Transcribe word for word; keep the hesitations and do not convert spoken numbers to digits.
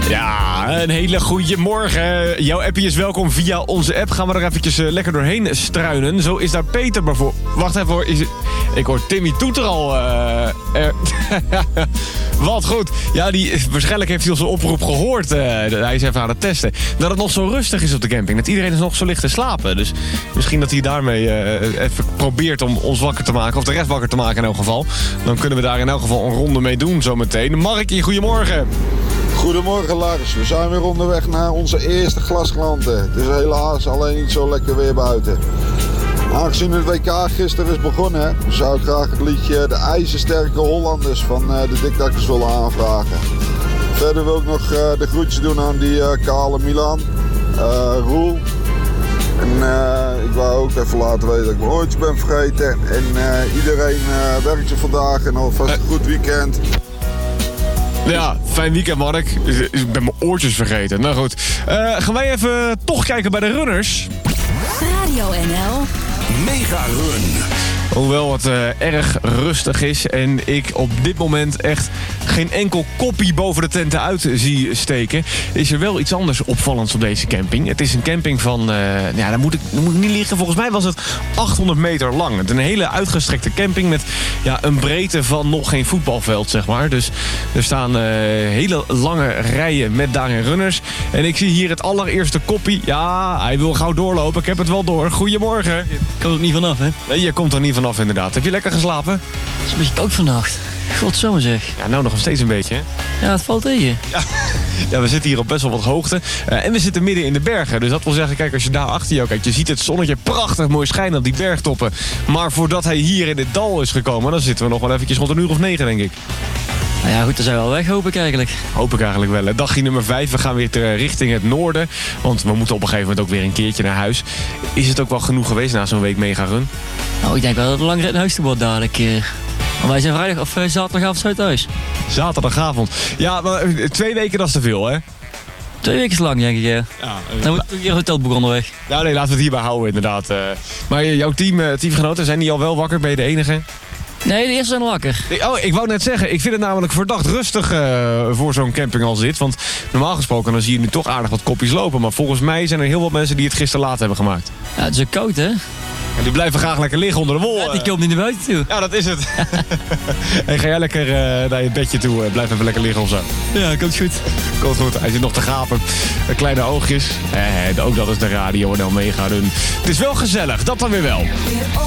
Ja, een hele goede morgen. Jouw appje is welkom via onze app. Gaan we er eventjes uh, lekker doorheen struinen. Zo is daar Peter bijvoorbeeld. Wacht even hoor. Is het... Ik hoor Timmy Toeter al. Uh, er... Wat goed. Ja, die, waarschijnlijk heeft hij onze oproep gehoord. Uh, hij is even aan het testen. Dat het nog zo rustig is op de camping. Dat iedereen is nog zo ligt te slapen. Dus misschien dat hij daarmee uh, even probeert om ons wakker te maken. Of de rest wakker te maken in elk geval. Dan kunnen we daar in elk geval een ronde mee doen zometeen. Markie, goedemorgen. Goedemorgen Lars, we zijn weer onderweg naar onze eerste glasklanten. Het is helaas alleen niet zo lekker weer buiten. Aangezien het W K gisteren is begonnen, zou ik graag het liedje De IJzersterke Hollanders van de Dikdakkers willen aanvragen. Verder wil ik nog de groetjes doen aan die kale Milan, uh, Roel. En uh, ik wou ook even laten weten dat ik mijn oortjes ben vergeten. En uh, iedereen uh, werkt er vandaag en alvast een goed weekend. Ja, fijn weekend, Mark. Ik ben mijn oortjes vergeten. Nou goed, uh, gaan wij even toch kijken bij de runners. Radio N L Mega Run. Hoewel het uh, erg rustig is en ik op dit moment echt geen enkel koppie boven de tenten uit zie steken, is er wel iets anders opvallends op deze camping. Het is een camping van, uh, ja, dan moet, ik, dan moet ik niet liegen, volgens mij was het achthonderd meter lang. Het is een hele uitgestrekte camping met ja, een breedte van nog geen voetbalveld, zeg maar. Dus er staan uh, hele lange rijen met daarin runners. En ik zie hier het allereerste koppie. Ja, hij wil gauw doorlopen, ik heb het wel door. Goedemorgen. Je komt er niet vanaf, hè? Nee, je komt er niet vanaf inderdaad. Heb je lekker geslapen? Het is een beetje koud vannacht. Godzomme zeg. Ja, nou nog steeds een beetje, hè? Ja, het valt tegen. Ja, ja, we zitten hier op best wel wat hoogte. Uh, en we zitten midden in de bergen. Dus dat wil zeggen, kijk, als je daar achter jou kijkt, je ziet het zonnetje prachtig mooi schijnen op die bergtoppen. Maar voordat hij hier in het dal is gekomen, dan zitten we nog wel eventjes rond een uur of negen, denk ik. Nou ja, goed, dan zijn we al weg, hoop ik eigenlijk. Hoop ik eigenlijk wel. Hè. Dagje nummer vijf, we gaan weer ter, richting het noorden. Want we moeten op een gegeven moment ook weer een keertje naar huis. Is het ook wel genoeg geweest na zo'n week mega run? Nou, ik denk wel dat het een lange rit naar huis toe wordt dadelijk. Uh, want wij zijn vrijdag of uh, zaterdagavond zo thuis. Zaterdagavond. Ja, maar uh, twee weken dat is te veel, hè? Twee weken is lang, denk ik, ja. ja uh, dan moet je hotel begonnen weg. Nou nee, laten we het hierbij houden, inderdaad. Uh, maar jouw team, uh, teamgenoten, zijn die al wel wakker? Ben je de enige? Nee, de eerste zijn al wakker. Oh, ik wou net zeggen, ik vind het namelijk verdacht rustig uh, voor zo'n camping als dit. Want normaal gesproken dan zie je nu toch aardig wat kopjes lopen. Maar volgens mij zijn er heel wat mensen die het gisteren laat hebben gemaakt. Ja, het is ook koud, hè? En die blijven graag lekker liggen onder de wol. Ja, die komt niet naar buiten toe. Ja, dat is het. En ga jij lekker uh, naar je bedje toe. Uh, blijf even lekker liggen of zo. Ja, komt goed. Komt goed. Hij zit nog te gapen. Uh, kleine oogjes. Eh, ook dat is de radio en dan mega doen. Het is wel gezellig, dat dan weer wel.